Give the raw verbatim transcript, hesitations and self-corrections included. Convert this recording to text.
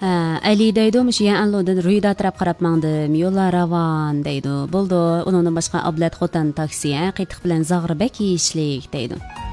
Ali deydi, müşü anlodan rüyda taraf qarab mangdım, yo'llar ravon deydi. Bo'ldi, uningdan boshqa ablat xotin taksi, qaytiq bilan zag'ribak yeyishlik deydi.